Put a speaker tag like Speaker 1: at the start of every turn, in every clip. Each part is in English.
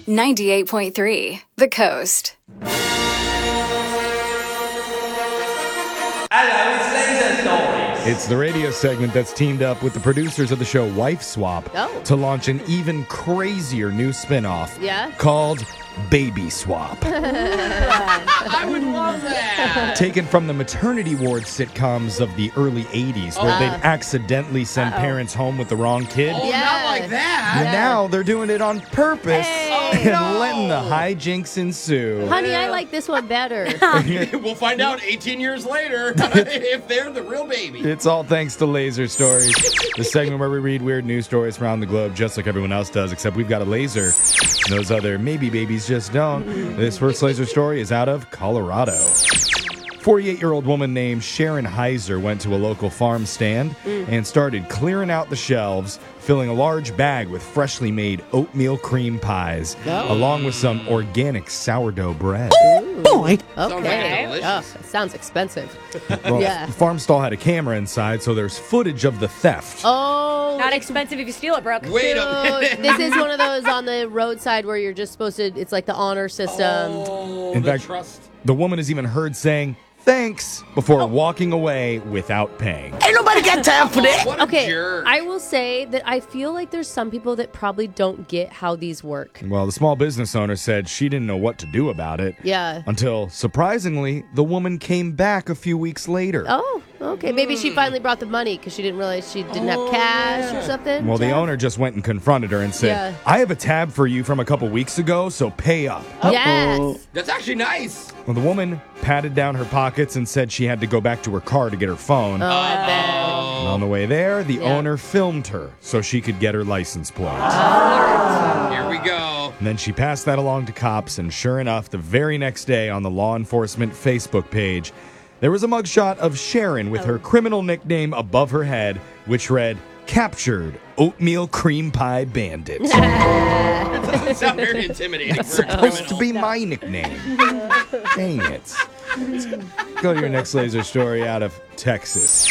Speaker 1: 98.3 The Coast.
Speaker 2: Hello, it's Laser Stories.
Speaker 3: It's the radio segment that's teamed up with the producers of the show Wife Swap to launch an even crazier new spinoff called Baby Swap.
Speaker 4: I would love that.
Speaker 3: Taken from the maternity ward sitcoms of the early 80s where they'd accidentally send parents home with the wrong kid.
Speaker 4: Oh, not like that.
Speaker 3: And now they're doing it on purpose and letting the hijinks ensue.
Speaker 5: Honey, I like this one better.
Speaker 4: We'll find out 18 years later if they're the real baby.
Speaker 3: It's all thanks to Laser Stories, the segment where we read weird news stories from around the globe just like everyone else does, except we've got a laser. And those other maybe babies just don't. This first Laser Story is out of Colorado. 48-year-old woman named Sharon Heiser went to a local farm stand and started clearing out the shelves, filling a large bag with freshly made oatmeal cream pies, along with some organic sourdough bread.
Speaker 5: Okay.
Speaker 4: Sounds like delicious.
Speaker 5: It sounds expensive.
Speaker 3: Well, the farm stall had a camera inside, so there's footage of the theft.
Speaker 5: Oh.
Speaker 6: Not expensive if you steal it, Brooke.
Speaker 4: Wait a minute.
Speaker 5: This is one of those on the roadside where you're just supposed to, it's like the honor system.
Speaker 4: Oh,
Speaker 3: In
Speaker 4: the
Speaker 3: fact,
Speaker 4: trust.
Speaker 3: the woman is even heard saying thanks before walking away without paying.
Speaker 2: Ain't nobody got time for that.
Speaker 4: What a
Speaker 5: Okay,
Speaker 4: jerk.
Speaker 5: I will say that I feel like there's some people that probably don't get how these work.
Speaker 3: Well, the small business owner said she didn't know what to do about it.
Speaker 5: Yeah.
Speaker 3: Until, surprisingly, the woman came back a few weeks later.
Speaker 5: Oh, okay. Maybe she finally brought the money because she didn't realize she didn't have cash or something.
Speaker 3: Well, the
Speaker 5: Jeff?
Speaker 3: owner just went and confronted her and said,
Speaker 5: Yeah.
Speaker 3: I have a tab for you from a couple weeks ago, so pay up.
Speaker 5: Yes.
Speaker 4: That's actually nice.
Speaker 3: Well, the woman patted down her pockets and said she had to go back to her car to get her phone.
Speaker 5: Oh, I bet.
Speaker 3: And on the way there, the owner filmed her so she could get her license plate.
Speaker 4: Here we go.
Speaker 3: And then she passed that along to cops, and sure enough, the very next day on the law enforcement Facebook page, there was a mugshot of Sharon with her criminal nickname above her head, which read, Captured Oatmeal Cream Pie Bandit.
Speaker 4: It doesn't sound very intimidating
Speaker 3: It's
Speaker 4: for a
Speaker 3: supposed to
Speaker 4: criminal.
Speaker 3: be my nickname. Dang it. Go to your next laser story out of Texas.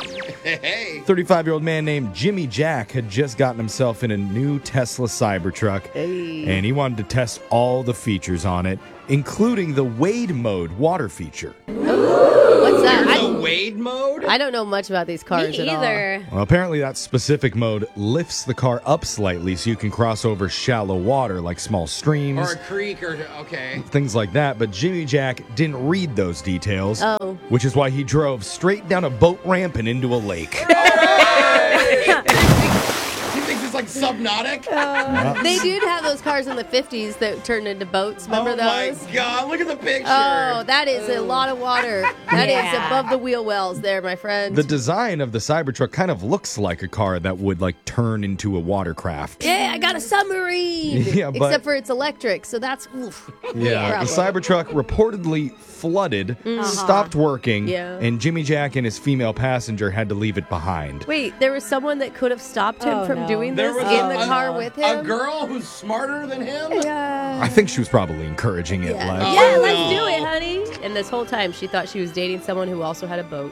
Speaker 4: Hey.
Speaker 3: 35-year-old man named Jimmy Jack had just gotten himself in a new Tesla Cybertruck, and he wanted to test all the features on it, including the Wade mode water feature.
Speaker 5: What's that?
Speaker 4: The Wade mode?
Speaker 5: I don't know much about these cars
Speaker 6: Me
Speaker 5: at all.
Speaker 6: either.
Speaker 3: Well, apparently that specific mode lifts the car up slightly so you can cross over shallow water like small streams,
Speaker 4: Or a creek or, okay.
Speaker 3: things like that. But Jimmy Jack didn't read those details, which is why he drove straight down a boat ramp and into a lake.
Speaker 4: He thinks it's like Subnautic?
Speaker 5: They did have those cars in the 50s that turned into boats. Remember
Speaker 4: oh
Speaker 5: those?
Speaker 4: my God, look at the picture.
Speaker 5: Oh, that is a lot of water. That is
Speaker 6: Yeah.
Speaker 5: above the wheel wells there, my friend.
Speaker 3: The design of the Cybertruck kind of looks like a car that would like turn into a watercraft.
Speaker 5: yeah, I got a submarine.
Speaker 3: Yeah, but-
Speaker 5: Except for it's electric, so that's oof.
Speaker 3: Yeah, the
Speaker 5: Problem.
Speaker 3: Cybertruck reportedly flooded, stopped working,
Speaker 5: Yeah.
Speaker 3: and Jimmy Jack and his female passenger had to leave it behind.
Speaker 5: Wait, there was someone that could have stopped him
Speaker 6: Oh,
Speaker 5: from
Speaker 6: no.
Speaker 5: doing
Speaker 4: There
Speaker 5: this
Speaker 4: was
Speaker 5: in the car with him?
Speaker 4: A girl who's smarter than him?
Speaker 3: I think she was probably encouraging it.
Speaker 5: Yeah.
Speaker 3: Like,
Speaker 5: Yeah,
Speaker 4: Oh,
Speaker 5: let's
Speaker 4: no.
Speaker 5: do it, honey. And this whole time, she thought she was dating someone who also had a boat.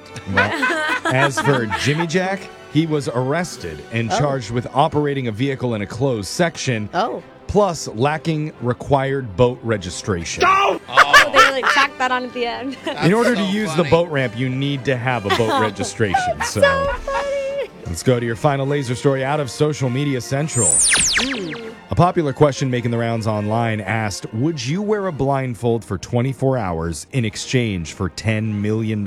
Speaker 3: As for Jimmy Jack, he was arrested and charged with operating a vehicle in a closed section,
Speaker 5: Oh.
Speaker 3: plus lacking required boat registration.
Speaker 6: Oh, they like tacked that on at the end.
Speaker 3: In order to
Speaker 4: so
Speaker 3: use
Speaker 4: funny.
Speaker 3: the boat ramp, you need to have a boat registration. So let's go to your final laser story out of Social Media Central. A popular question making the rounds online asked, would you wear a blindfold for 24 hours in exchange for $10 million?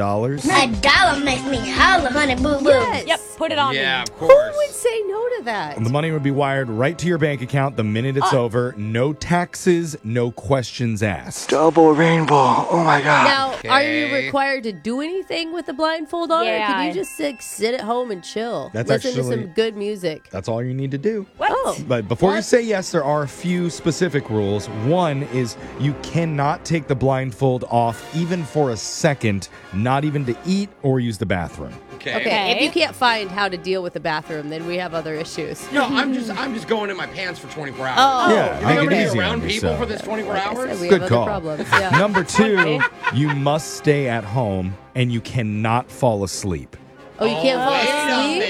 Speaker 7: $1 makes me holler, honey boo boo.
Speaker 5: Yes.
Speaker 6: Yep, put it on
Speaker 4: Yeah,
Speaker 6: me.
Speaker 4: of
Speaker 5: Who
Speaker 4: course.
Speaker 5: would say no to that?
Speaker 3: The money would be wired right to your bank account the minute it's over. No taxes, no questions asked.
Speaker 2: Double rainbow. Oh my God.
Speaker 5: Now, are you
Speaker 4: Okay.
Speaker 5: required to do anything with the blindfold on, or
Speaker 6: Yeah.
Speaker 5: can you just like, sit at home and chill?
Speaker 3: That's
Speaker 5: Listen to
Speaker 3: actually-
Speaker 5: some good music.
Speaker 3: That's all you need to do.
Speaker 6: What?
Speaker 5: Oh.
Speaker 3: But before you say yes, there are a few specific rules. One is you cannot take the blindfold off even for a second, not even to eat or use the bathroom.
Speaker 4: Okay.
Speaker 5: Okay, if you can't find how to deal with the bathroom, then we have other issues.
Speaker 4: No, I'm just going in my pants for 24 hours.
Speaker 5: Oh.
Speaker 3: Yeah,
Speaker 4: You
Speaker 3: make
Speaker 4: think I'm
Speaker 3: it
Speaker 4: gonna be
Speaker 3: easy on
Speaker 4: around people
Speaker 3: yourself.
Speaker 4: for this 24
Speaker 5: Like I said,
Speaker 4: hours?
Speaker 5: we
Speaker 3: Good
Speaker 5: have
Speaker 3: call.
Speaker 5: other problems. Yeah.
Speaker 3: Number two, you must stay at home and you cannot fall asleep.
Speaker 5: Oh, you can't fall
Speaker 4: Wait a
Speaker 5: asleep?
Speaker 4: minute.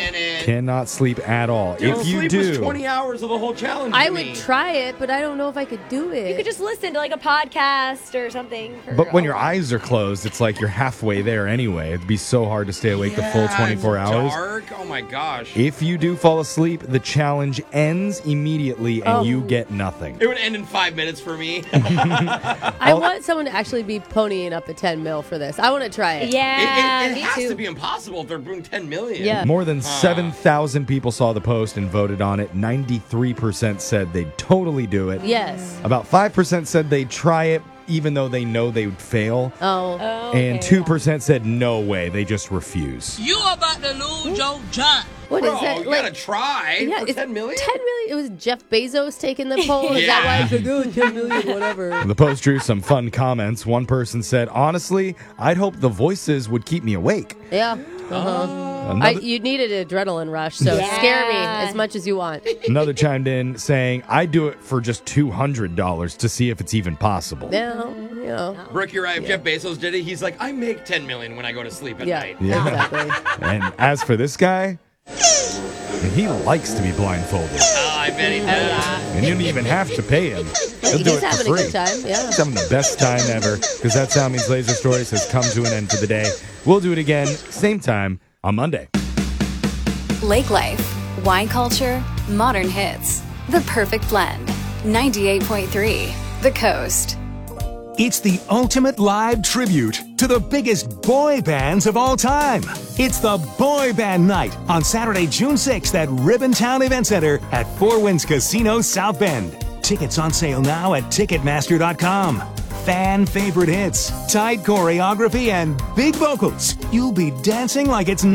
Speaker 3: cannot sleep at all. If you
Speaker 4: sleep
Speaker 3: do,
Speaker 4: was 20 hours of the whole challenge.
Speaker 5: I
Speaker 4: for
Speaker 5: would
Speaker 4: me.
Speaker 5: try it, but I don't know if I could do it.
Speaker 6: You could just listen to like a podcast or something.
Speaker 3: but when your eyes are closed, it's like you're halfway there anyway. It'd be so hard to stay awake the full 24 hours.
Speaker 4: Dark. Oh my gosh.
Speaker 3: If you do fall asleep, the challenge ends immediately and you get nothing.
Speaker 4: It would end in 5 minutes for me.
Speaker 5: I want someone to actually be ponying up the 10 mil for this. I want to try it.
Speaker 6: Yeah,
Speaker 4: it
Speaker 6: me
Speaker 4: has
Speaker 6: too.
Speaker 4: to be impossible if they're doing 10 million.
Speaker 5: Yeah.
Speaker 3: More than 7,000 people saw the post and voted on it. 93% said they'd totally do it.
Speaker 5: Yes.
Speaker 3: About 5% said they'd try it even though they know they would fail.
Speaker 5: Oh.
Speaker 3: And 2% said no way, they just refuse.
Speaker 1: You about to lose your job.
Speaker 5: What
Speaker 4: Bro,
Speaker 5: is that?
Speaker 4: you gotta try for
Speaker 5: it's
Speaker 4: 10 million?
Speaker 5: 10 million? It was Jeff Bezos taking the poll? Is
Speaker 4: Yeah.
Speaker 5: that why it's like, oh, 10 million, whatever?
Speaker 3: The post drew some fun comments. One person said, honestly, I'd hope the voices would keep me awake.
Speaker 5: Yeah.
Speaker 3: Another,
Speaker 5: You need an adrenaline rush, so scare me as much as you want.
Speaker 3: another chimed in saying, I'd do it for just $200 to see if it's even possible.
Speaker 5: Yeah, you know.
Speaker 4: Brooke, you're right. If Jeff Bezos did it, he's like, I make 10 million when I go to sleep at night.
Speaker 3: Yeah.
Speaker 5: Exactly.
Speaker 3: And as for this guy, he likes to be blindfolded.
Speaker 4: Oh, I bet he does.
Speaker 3: And you don't even have to pay him. He'll do
Speaker 5: He's
Speaker 3: it
Speaker 5: having
Speaker 3: for
Speaker 5: a
Speaker 3: free.
Speaker 5: good time, yeah.
Speaker 3: He's having the best time ever because that Sound Means Laser Stories has come to an end for the day. We'll do it again, same time on Monday.
Speaker 8: Lake life, wine culture, modern hits. The perfect blend. 98.3 The Coast.
Speaker 9: It's the ultimate live tribute to the biggest boy bands of all time. It's the Boy Band Night on Saturday, June 6th at Ribbontown Event Center at Four Winds Casino South Bend. Tickets on sale now at Ticketmaster.com. Fan favorite hits, tight choreography, and big vocals. You'll be dancing like it's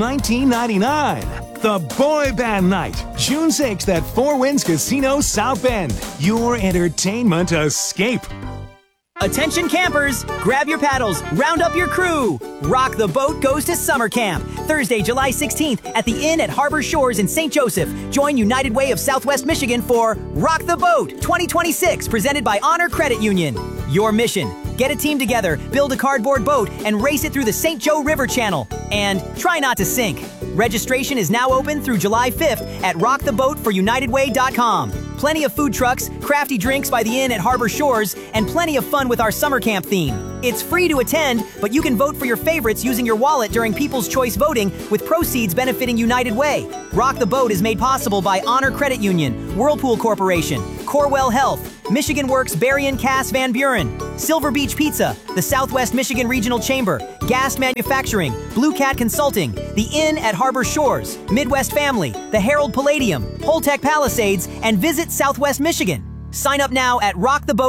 Speaker 9: 1999. The Boy Band Night, June 6th at Four Winds Casino South Bend. Your entertainment escape.
Speaker 10: Attention campers, grab your paddles, round up your crew. Rock the Boat goes to summer camp. Thursday, July 16th at the Inn at Harbor Shores in St. Joseph. Join United Way of Southwest Michigan for Rock the Boat 2026, presented by Honor Credit Union. Your mission, get a team together, build a cardboard boat, and race it through the St. Joe River Channel. And try not to sink. Registration is now open through July 5th at rocktheboatforunitedway.com. Plenty of food trucks, crafty drinks by the Inn at Harbor Shores, and plenty of fun with our summer camp theme. It's free to attend, but you can vote for your favorites using your wallet during People's Choice voting, with proceeds benefiting United Way. Rock the Boat is made possible by Honor Credit Union, Whirlpool Corporation, Corewell Health, Michigan Works Barry and Cass Van Buren, Silver Beach Pizza, the Southwest Michigan Regional Chamber, Gas Manufacturing, Blue Cat Consulting, the Inn at Harbor Shores, Midwest Family, the Herald Palladium, Holtec Palisades, and Visit Southwest Michigan. Sign up now at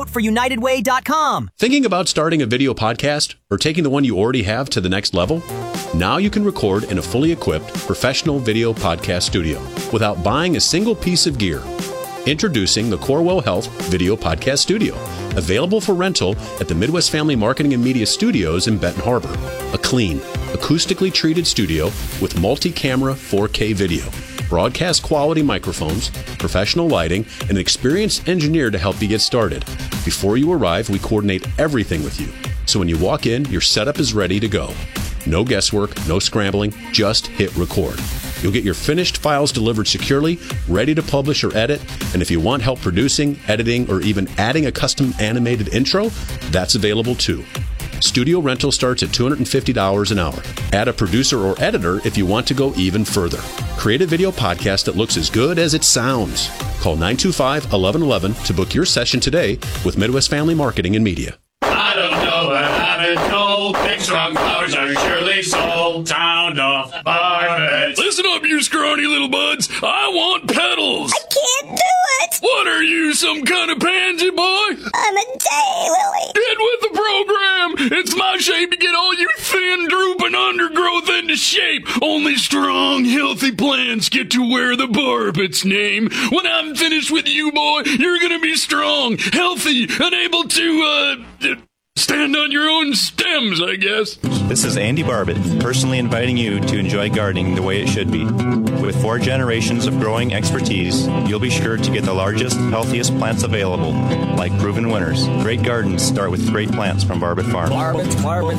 Speaker 10: rocktheboatforunitedway.com.
Speaker 11: Thinking about starting a video podcast or taking the one you already have to the next level? Now you can record in a fully equipped professional video podcast studio without buying a single piece of gear. Introducing the Corewell Health Video Podcast Studio, available for rental at the Midwest Family Marketing and Media Studios in Benton Harbor. A clean, acoustically treated studio with multi-camera 4K video, broadcast quality microphones, professional lighting, and an experienced engineer to help you get started. Before you arrive, we coordinate everything with you. So when you walk in, your setup is ready to go. No guesswork, no scrambling, just hit record. You'll get your finished files delivered securely, ready to publish or edit, and if you want help producing, editing, or even adding a custom animated intro, that's available too. Studio rental starts at $250 an hour. Add a producer or editor if you want to go even further. Create a video podcast that looks as good as it sounds. Call 925-1111 to book your session today with Midwest Family Marketing and Media.
Speaker 12: I don't know, I haven't told. Big strong flowers are surely sold. Sound off barfets.
Speaker 13: Listen up, you scrawny little buds. I want pedals.
Speaker 7: I can't do it.
Speaker 13: What are you, some kind of pansy boy?
Speaker 7: I'm a daylily.
Speaker 13: Get with the program. It's my shape to get all you thin, drooping undergrowth into shape. Only strong, healthy plants get to wear the barbet's name. When I'm finished with you, boy, you're gonna be strong, healthy, and able to, stand on your own stems, I guess.
Speaker 14: This is Andy Barbett, personally inviting you to enjoy gardening the way it should be. With 4 generations of growing expertise, you'll be sure to get the largest, healthiest plants available, like proven winners. Great gardens start with great plants from Barbet Farms.
Speaker 15: Barbets,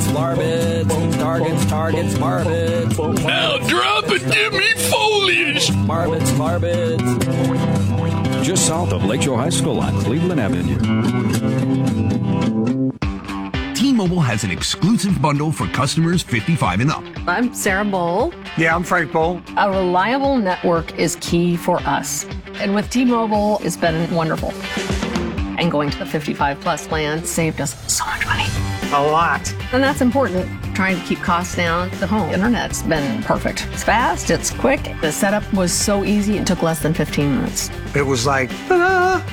Speaker 15: targets, Barbets.
Speaker 13: Now drop it, give me foliage.
Speaker 15: Barbets.
Speaker 16: Just south of Lakeshore High School on Cleveland Avenue.
Speaker 17: T-Mobile has an exclusive bundle for customers 55 and up.
Speaker 18: I'm Sarah Bowl.
Speaker 17: Yeah, I'm Frank Bowl.
Speaker 18: A reliable network is key for us. And with T-Mobile, it's been wonderful. And going to the 55 plus plan saved us so much money.
Speaker 17: A lot.
Speaker 18: And that's important. Trying to keep costs down. The home internet's been perfect. It's fast, it's quick. The setup was so easy, it took less than 15 minutes.
Speaker 17: It was like, ta-da!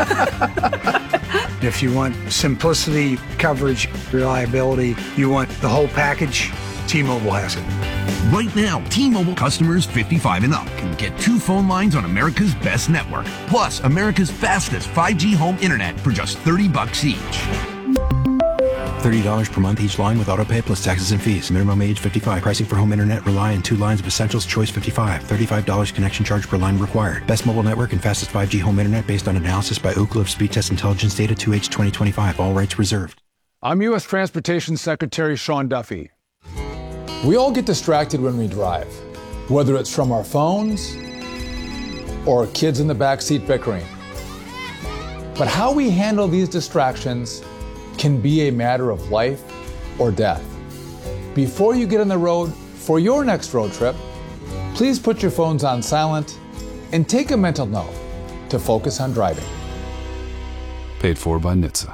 Speaker 17: If you want simplicity, coverage, reliability, you want the whole package, T-Mobile has it. Right now, T-Mobile customers 55 and up can get 2 phone lines on America's best network, plus America's fastest 5G home internet for just $30 each.
Speaker 19: $30 per month each line with autopay plus taxes and fees. Minimum age 55. Pricing for home internet rely on 2 lines of Essentials Choice 55. $35 connection charge per line required. Best mobile network and fastest 5G home internet based on analysis by Ookla of Speed Test Intelligence data 2H 2025. All rights reserved.
Speaker 20: I'm U.S. Transportation Secretary Sean Duffy. We all get distracted when we drive, whether it's from our phones or kids in the backseat bickering. But how we handle these distractions can be a matter of life or death. Before you get on the road for your next road trip, please put your phones on silent and take a mental note to focus on driving.
Speaker 16: Paid for by NHTSA.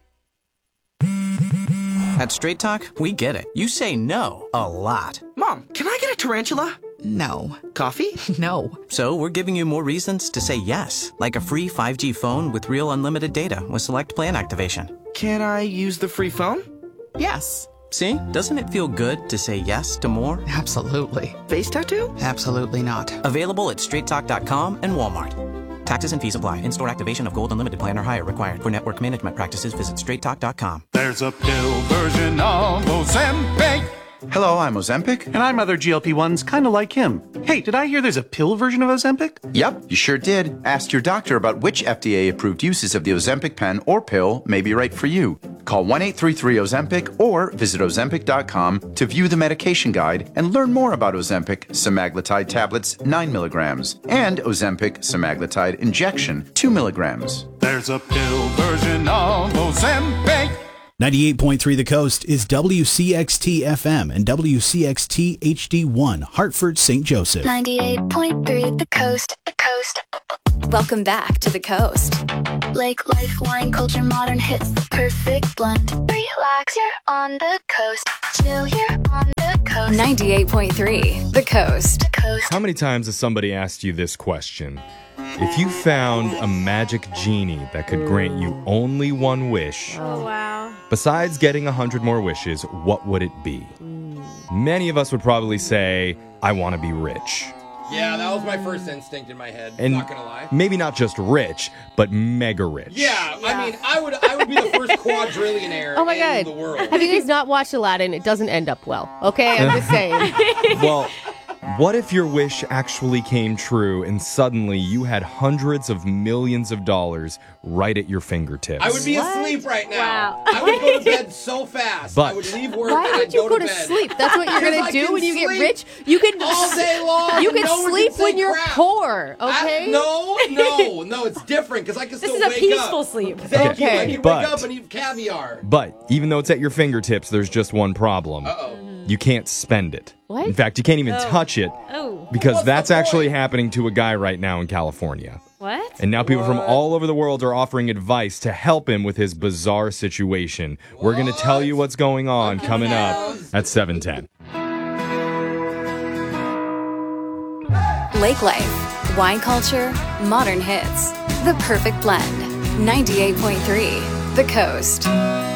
Speaker 21: At Straight Talk, we get it. You say no a lot.
Speaker 22: Mom, can I get a tarantula? No. Coffee? No.
Speaker 21: So we're giving you more reasons to say yes, like a free 5G phone with real unlimited data with select plan activation.
Speaker 22: Can I use the free phone?
Speaker 21: Yes. See? Doesn't it feel good to say yes to more?
Speaker 22: Absolutely. Face tattoo? Absolutely not.
Speaker 21: Available at straighttalk.com and Walmart. Taxes and fees apply. In-store activation of Gold Unlimited plan or higher required. For network management practices, visit straighttalk.com.
Speaker 23: There's a pill version of Ozempic.
Speaker 24: Hello, I'm Ozempic.
Speaker 23: And I'm other GLP-1s kind of like him. Hey, did I hear there's a pill version of Ozempic?
Speaker 24: Yep, you sure did. Ask your doctor about which FDA-approved uses of the Ozempic pen or pill may be right for you. Call 1-833-OZEMPIC or visit Ozempic.com to view the medication guide and learn more about Ozempic semaglutide tablets 9 milligrams and Ozempic semaglutide injection 2 milligrams.
Speaker 23: There's a pill version of Ozempic.
Speaker 25: 98.3 The Coast is WCXT FM and WCXT HD1, Hartford, St. Joseph.
Speaker 8: 98.3 The Coast. The Coast. Welcome back to The Coast.
Speaker 7: Lake life, wine culture, modern hits, the perfect blend. Relax, you're on the coast. Chill, you're on the coast.
Speaker 8: 98.3 The Coast. The Coast.
Speaker 3: How many times has somebody asked you this question? If you found a magic genie that could grant you only one wish,
Speaker 6: Oh, wow.
Speaker 3: besides getting 100 more wishes, what would it be? Many of us would probably say, I want to be rich.
Speaker 4: Yeah, that was my first instinct in my head.
Speaker 3: And
Speaker 4: not gonna lie.
Speaker 3: maybe not just rich, but mega rich.
Speaker 4: Yeah, I mean, I would be the first quadrillionaire
Speaker 5: Oh my
Speaker 4: in
Speaker 5: God.
Speaker 4: the world.
Speaker 5: Have you guys not watched Aladdin? It doesn't end up well. Okay, I'm just saying.
Speaker 3: Well, what if your wish actually came true and suddenly you had hundreds of millions of dollars right at your fingertips?
Speaker 4: I would be asleep right now. I would go to bed so fast.
Speaker 3: But-
Speaker 4: I would leave work
Speaker 5: Why
Speaker 4: and
Speaker 5: would
Speaker 4: I'd
Speaker 5: you go to
Speaker 4: bed.
Speaker 5: sleep? That's what you're
Speaker 4: Because
Speaker 5: gonna
Speaker 4: I
Speaker 5: do
Speaker 4: can
Speaker 5: when you get
Speaker 4: sleep
Speaker 5: rich. You can
Speaker 4: all day long.
Speaker 5: You can
Speaker 4: No one
Speaker 5: sleep
Speaker 4: say
Speaker 5: when you're
Speaker 4: crap.
Speaker 5: poor. Okay.
Speaker 4: No, it's different because I can still
Speaker 6: This
Speaker 4: wake
Speaker 6: is a peaceful
Speaker 4: up.
Speaker 6: sleep.
Speaker 4: Thank you. I
Speaker 3: Okay,
Speaker 4: can
Speaker 3: but-
Speaker 4: wake up and eat caviar.
Speaker 3: But even though it's at your fingertips, there's just one problem. You can't spend it.
Speaker 5: What?
Speaker 3: In fact, you can't even touch it
Speaker 6: Oh.
Speaker 3: because
Speaker 4: What's
Speaker 3: that's
Speaker 4: the
Speaker 3: actually happening to a guy right now in California.
Speaker 6: What?
Speaker 3: And now people from all over the world are offering advice to help him with his bizarre situation. We're going to tell you what's going on coming up at 7:10.
Speaker 8: Lake life, wine culture, modern hits. The perfect blend. 98.3 The Coast.